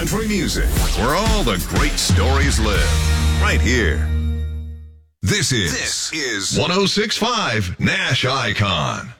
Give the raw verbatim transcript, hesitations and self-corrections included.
country music, where all the great stories live. Right here. This is, this is one oh six point five Nash Icon.